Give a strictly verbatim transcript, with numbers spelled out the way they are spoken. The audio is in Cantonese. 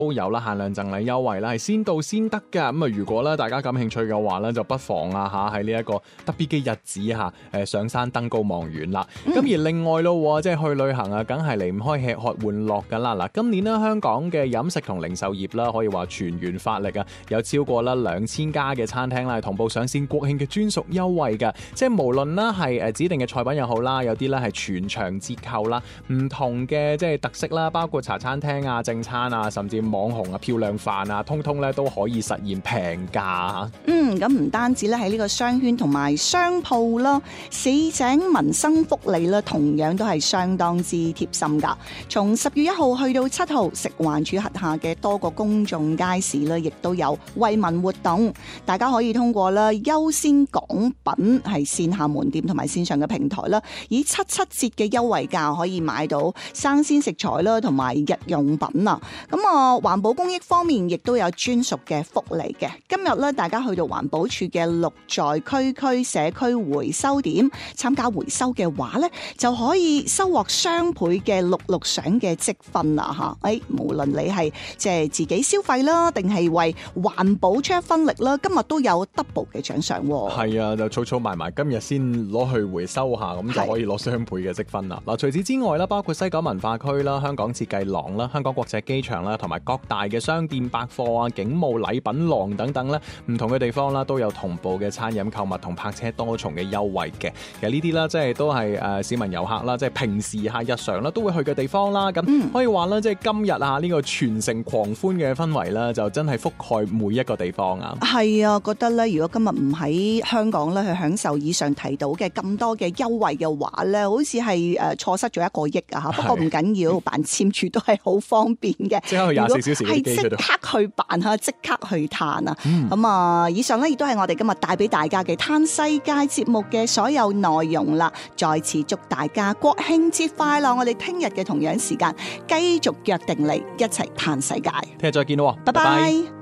都有啦限量贈禮優惠啦，係先到先得㗎。咁啊，如果咧大家感興趣嘅話咧，就不妨啊嚇喺呢一個特別嘅日子嚇誒上山登高望遠啦。咁、嗯、而另外咯，即係去旅行啊，梗係離唔開吃喝玩樂㗎啦。嗱，今年咧香港嘅飲食同零售業啦，可以話全員發力啊，有超過啦兩千家嘅餐廳啦，同步上線國慶嘅專屬優惠㗎。即係無論啦係誒指定嘅菜品又好啦，有啲咧係全場折扣啦，唔同嘅即係特色啦，包括茶餐廳啊、正餐啊，甚至網紅啊、漂亮飯啊，通通咧都可以實現平價。 嗯，咁唔單止咧喺呢個商圈同埋商鋪啦，市井民生福利啦，同樣都係相當之貼心噶。從十月一號去到七號，食環署轄下嘅多個公眾街市咧，亦都有惠民活動，大家可以通過啦優先港品係線下門店同埋線上嘅平台啦，以七七折嘅優惠價可以買到生鮮食材啦，同埋日用品啊。咁啊，環保公益方面亦都有專屬嘅福利嘅。今日咧，大家去到環保署嘅綠在區區社區回收點參加回收嘅話咧，就可以收穫雙倍嘅綠綠賞嘅積分啦吓！誒，無論你係即係自己消費啦，定係為環保出一分力啦，今日都有 double 嘅獎賞。 係啊，就儲儲埋埋，今日先攞去回收下，咁就可以攞雙倍嘅積分啦。嗱，除此之外啦，包括西九文化區啦、香港設計廊啦、香港國際機場啦，同埋各大嘅商店百貨啊、警務禮品廊等等咧，唔同嘅地方啦，都有同步嘅餐飲購物同泊車多重嘅優惠嘅。其實呢啲啦，即係都係誒市民遊客啦，即係平時下日常啦都會去嘅地方啦。咁可以話啦，即係今日啊呢個全城狂歡嘅氛圍啦，就真係覆蓋每一個地方啊。係啊，覺得咧，如果今日唔喺香港咧去享受以上提到嘅咁多嘅優惠嘅話咧，好似係誒錯失咗一個億啊嚇。不過唔緊要，辦簽注都係好方便嘅。即刻去廿四小時嘅機，係即刻去辦嚇，即刻去嘆啊！咁、嗯、啊，以上咧亦都係我哋今日帶俾大家嘅嘆世界節目嘅所有內容啦。再次祝大家國慶節快樂！我哋聽日嘅同樣時間繼續約定你一齊嘆世界。聽日再見咯，拜拜。